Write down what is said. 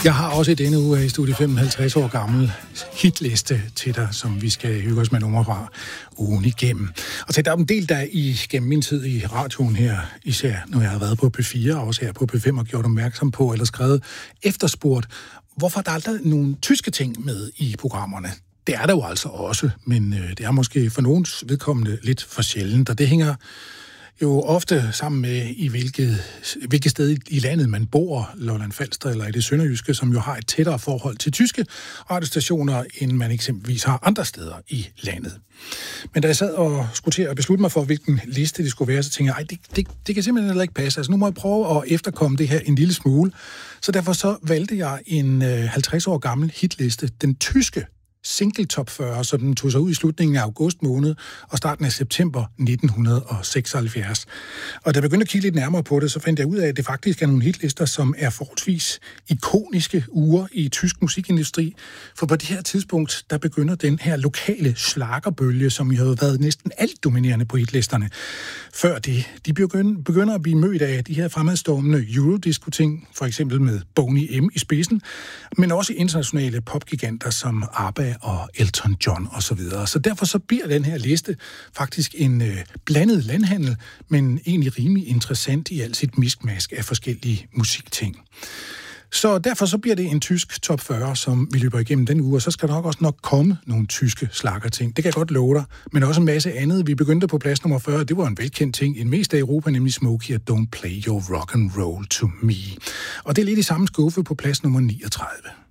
Jeg har også i denne uge her i Studie 55 år gammel hitliste til dig, som vi skal hygge os med numre fra ugen igennem. Og så der er en del, der igennem min tid i radioen her, især når jeg har været på P4 og også her på P5 og gjort opmærksom på, eller skrevet efterspurgt, hvorfor der aldrig er nogle tyske ting med i programmerne. Det er der jo altså også, men det er måske for nogens vedkommende lidt for sjældent, og det hænger jo ofte sammen med, i hvilket sted i landet man bor, Lolland Falster eller i det sønderjyske, som jo har et tættere forhold til tyske radiostationer, end man eksempelvis har andre steder i landet. Men da jeg sad og skulle til at beslutte mig for, hvilken liste det skulle være, så tænkte jeg, det kan simpelthen heller ikke passe. Altså nu må jeg prøve at efterkomme det her en lille smule. Så derfor så valgte jeg en 50 år gammel hitliste, den tyske single top 40, som den tog sig ud i slutningen af august måned og starten af september 1976. Og da jeg begyndte at kigge lidt nærmere på det, så fandt jeg ud af, at det faktisk er nogle hitlister, som er forholdsvis ikoniske uger i tysk musikindustri. For på det her tidspunkt, der begynder den her lokale schlagerbølge, som jo havde været næsten alt dominerende på hitlisterne. Før det, de begynder at blive mødt af de her fremadstormende eurodisco-ting, for eksempel med Boney M. i spidsen, men også internationale popgiganter som ABBA og Elton John og så videre. Så derfor så bliver den her liste faktisk en blandet landhandel, men egentlig rimelig interessant i alt sit miskmask af forskellige musikting. Så derfor så bliver det en tysk top 40, som vi løber igennem den uge, og så skal der nok komme nogle tyske slaggerting. Det kan jeg godt love dig, men også en masse andet. Vi begyndte på plads nummer 40, det var en velkendt ting i det meste af Europa, nemlig Smokey og Don't Play Your Rock and Roll to Me. Og det er lidt i samme skuffe på plads nummer 39.